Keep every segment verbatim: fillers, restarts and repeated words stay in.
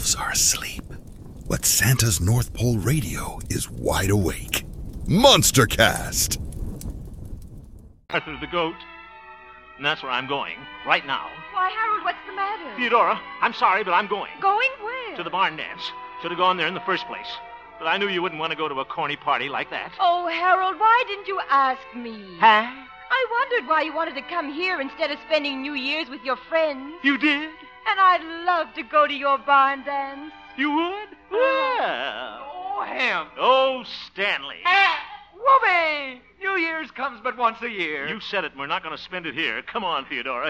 elves are asleep, but Santa's North Pole radio is wide awake. Monstercast! Arthur the goat. And that's where I'm going, right now. Why, Harold, what's the matter? Theodora, I'm sorry, but I'm going. Going where? To the barn dance. Should have gone there in the first place. But I knew you wouldn't want to go to a corny party like that. Oh, Harold, why didn't you ask me? Huh? I wondered why you wanted to come here instead of spending New Year's with your friends. You did? And I'd love to go to your barn dance. You would? Well. Oh, him. Oh, Stanley. Ah, whoopee! New Year's comes but once a year. You said it, and we're not going to spend it here. Come on, Theodora.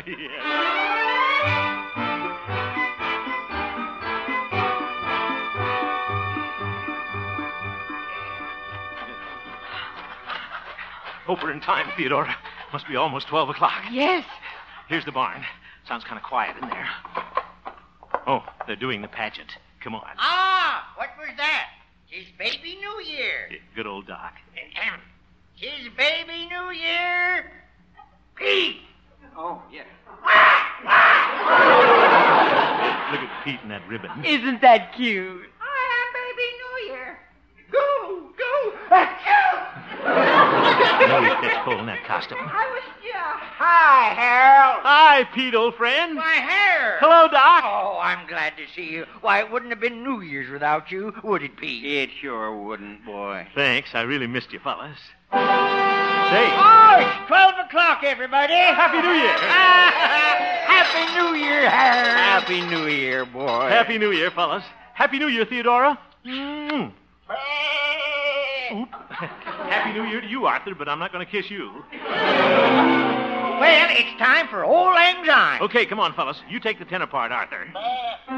Hope we're in time, Theodora. Must be almost twelve o'clock. Yes. Here's the barn. Sounds kind of quiet in there. Oh, they're doing the pageant. Come on. Ah, what was that? Tis baby New Year. Good old Doc. Tis baby New Year. Pete! Oh, yes. Look at Pete and that ribbon. Isn't that cute? I am baby New Year. Go, go. No, he gets cold in that costume. I was yeah. Hi, Harold. Hi, Pete, old friend. My hair. Hello, Doc. Oh, I'm glad to see you. Why, it wouldn't have been New Year's without you, would it, Pete? It sure wouldn't, boy. Thanks. I really missed you, fellas. Say, Oh, it's twelve o'clock, everybody. Happy New Year. Happy New Year, Harold. Happy New Year, boy. Happy New Year, fellas. Happy New Year, Theodora. Mm. Oop. Happy New Year to you, Arthur, but I'm not going to kiss you. Well, it's time for Old Lang Syne. Okay, come on, fellas. You take the tenor part, Arthur.